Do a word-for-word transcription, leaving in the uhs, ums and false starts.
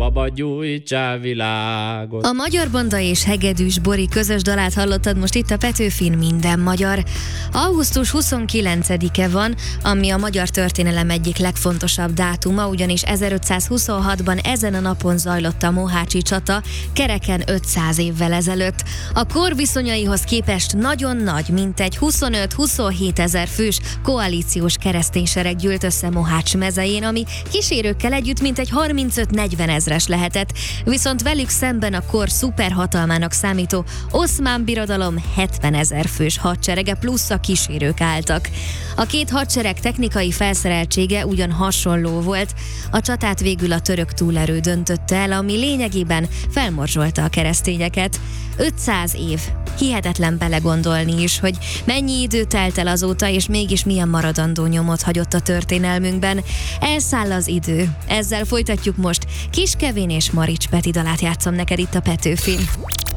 baba, gyújtsál világot. A Magyar Banda és Hegedűs Bori közös dalát hallottad most itt a Petőfin Minden magyar. augusztus huszonkilencedike van, ami a magyar történelem egyik legfontosabb dátuma, ugyanis ezerötszázhuszonhatban ezen a napon zajlott a mohácsi csata, kereken ötszáz évvel ezelőtt. A kor viszonyaihoz képest nagyon nagy, mintegy huszonöt-huszonhét ezer fős koalíciós kereszténysereg gyűlt össze Mohács mezején, ami kísérőkkel együtt mintegy harmincöt-negyven ezres lehetett, viszont velük szemben a kor szuperhatalmának számító Oszmán Birodalom hetven ezer fős hadserege plusz a kísérők álltak. A két hadsereg technikai felszereltsége ugyan hasonló volt, a csatát végül a török túlerő döntötte el, ami lényegében felmorzsolta a keresztényeket. ötszáz év. Hihetetlen belegondolni is, hogy mennyi idő telt el azóta, és mégis milyen maradandó nyomot hagyott a történelmünkben. Elszáll az idő. Ezzel folytatjuk most. Kis Kevin és Marics Peti dalát játszom neked itt a Petőfin.